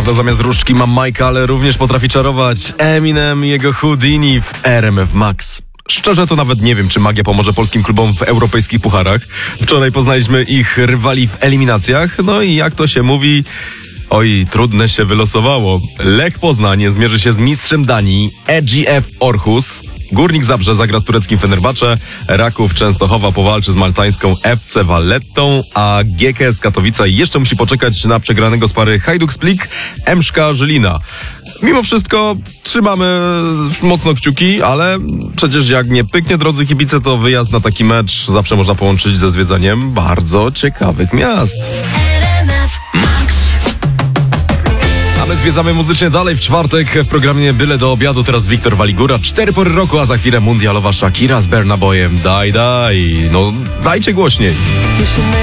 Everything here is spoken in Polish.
prawda, zamiast różdżki ma Majka, ale również potrafi czarować. Eminem i jego Houdini w RMF Max. Szczerze to nawet nie wiem, czy magia pomoże polskim klubom w europejskich pucharach. Wczoraj poznaliśmy ich rywali w eliminacjach, no i jak to się mówi... Oj, trudne się wylosowało. Lech Poznań zmierzy się z mistrzem Danii EGF Aarhus. Górnik Zabrze zagra z tureckim Fenerbahce, Raków Częstochowa powalczy z maltańską FC Vallettą, a GKS Katowice jeszcze musi poczekać na przegranego z pary Hajduk Split, Emszka Żylina. Mimo wszystko trzymamy mocno kciuki, ale przecież jak nie pyknie, drodzy kibice, to wyjazd na taki mecz zawsze można połączyć ze zwiedzaniem bardzo ciekawych miast. A my zwiedzamy muzycznie dalej w czwartek w programie Byle do obiadu. Teraz Wiktor Waligura, 4 pory roku, a za chwilę mundialowa Shakira z Burna Boyem. Daj, no dajcie głośniej.